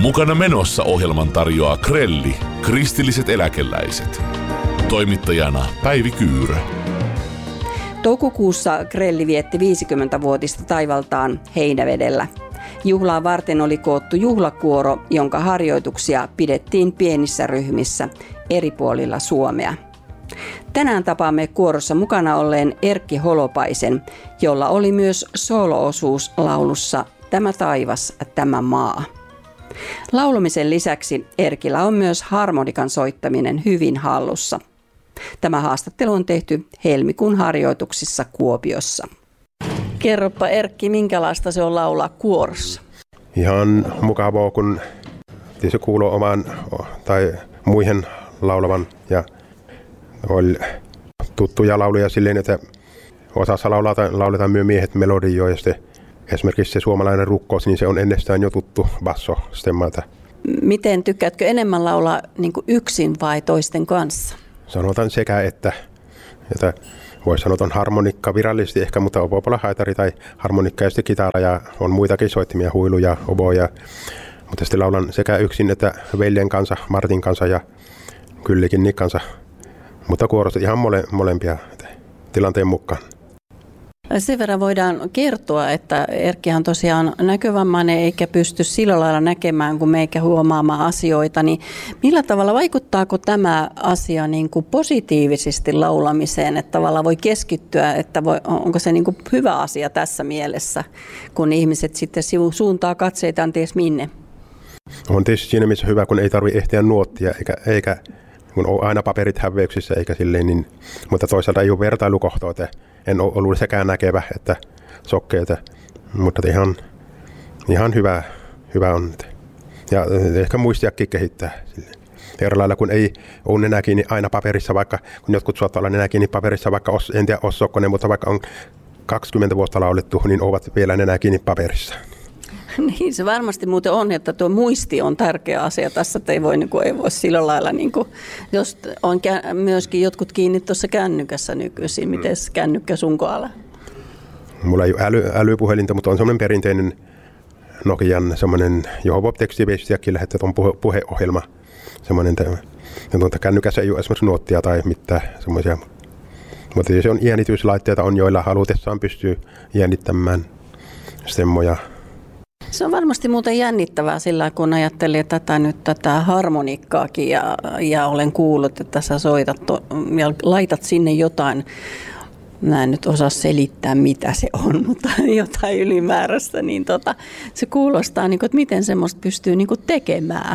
Mukana menossa ohjelman tarjoaa Krelli, kristilliset eläkeläiset. Toimittajana Päivi Kyyrö. Toukokuussa Krelli vietti 50-vuotista taivaltaan Heinävedellä. Juhlaa varten oli koottu juhlakuoro, jonka harjoituksia pidettiin pienissä ryhmissä eri puolilla Suomea. Tänään tapaamme kuorossa mukana olleen Erkki Holopaisen, jolla oli myös soolo-osuus laulussa Tämä taivas, tämä maa. Laulamisen lisäksi Erkillä on myös harmonikan soittaminen hyvin hallussa. Tämä haastattelu on tehty helmikuun harjoituksissa Kuopiossa. Kerropa Erkki, minkälaista se on laulaa kuorossa? Ihan mukavaa, kun se kuuluu omaan tai muihin laulavan. Ja oli tuttuja lauluja silleen, että osassa lauletaan myös miehet melodioja. Ja sitten esimerkiksi se suomalainen rukkous, niin se on ennestään jo tuttu basso-stemmalta. Miten tykkäätkö enemmän laulaa niin kuin yksin vai toisten kanssa? Sanotaan sekä, että voisi sanoa, on harmonikka virallisesti ehkä, mutta obopola, haitari tai harmonikka ja sitten kitara ja on muitakin soittimia, huiluja, oboja. Mutta sitten laulan sekä yksin että veljen kanssa, Martin kanssa ja Kyllikin kanssa. Mutta kuorossa ihan molempia tilanteen mukaan. Sen verran voidaan kertoa, että Erkkihan tosiaan näkövammainen eikä pysty sillä lailla näkemään kuin meikä huomaamaan asioita. Niin millä tavalla vaikuttaako tämä asia niin kuin positiivisesti laulamiseen, että tavallaan voi keskittyä, että onko se niin kuin hyvä asia tässä mielessä, kun ihmiset sitten suuntaa katseitaan ties minne? On tietysti siinä missä hyvä, kun ei tarvitse ehtiä nuottia eikä kun on aina paperit häveyksissä eikä silleen, niin, mutta toisaalta ei ole vertailukohtaa, että en ole ollut sekään näkevä, että sokkeita, mutta ihan hyvä on. Ja ehkä muistiakin kehittää silleen. Eri lailla, kun ei ole nenä kiinni aina paperissa, vaikka kun jotkut saattaa olla nenä kiinni paperissa, vaikka en tiedä osokko ne, mutta vaikka on 20 vuotta laulettu, niin ovat vielä nenä kiinni paperissa. Niin se varmasti muuten on, että tuo muisti on tärkeä asia tässä, että ei voi sillä lailla, jos on myöskin jotkut kiinni tuossa kännykässä nykyisin, miten kännykkä sun kohdalla? Mulla ei ole älypuhelinta, mutta on semmoinen perinteinen Nokian semmoinen, johon voi tekstiviestiäkin lähettää, on puheohjelma. Semmoinen, kännykässä ei ole esimerkiksi nuottia tai mitään semmoisia. Mutta se on äänityslaitteita, joilla halutessaan pystyy äänittämään stemmoja. Se on varmasti muuten jännittävää sillä, kun ajattelin tätä harmonikkaakin ja olen kuullut, että sä soitat ja laitat sinne jotain. Mä en nyt osaa selittää, mitä se on, mutta jotain ylimääräistä. Niin se kuulostaa, että miten semmoista pystyy tekemään.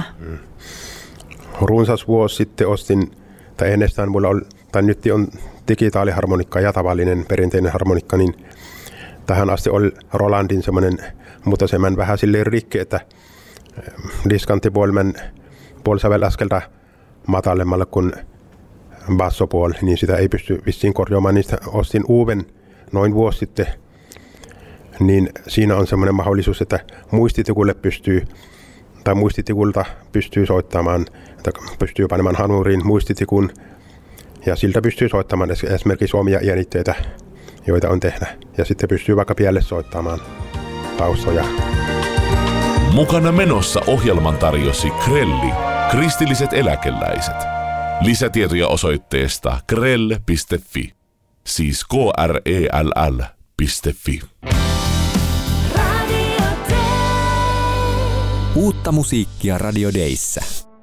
Runsas vuosi sitten ostin, tai ennestään mulla on, tai nyt on digitaaliharmonikka ja tavallinen perinteinen harmonikka, niin tähän asti oli Rolandin semmoinen, mutta semmoinen vähän silleen rikki, että diskanttipuoli puolisävelaskelta matalemmalle kuin bassopuoli, niin sitä ei pysty vissiin korjaamaan. Niistä ostin uuden noin vuosi sitten, niin siinä on semmoinen mahdollisuus, että muistitikulta pystyy soittamaan, että pystyy panemaan hanuriin muistitikun ja siltä pystyy soittamaan esimerkiksi omia äänitteitä, joita on tehdä. Ja sitten pystyy vaikka pielle soittamaan taustoja. Mukana menossa ohjelman tarjosi Krelli, kristilliset eläkeläiset. Lisätietoja osoitteesta krell.fi, siis krell.fi. Uutta musiikkia Radio Dayssä.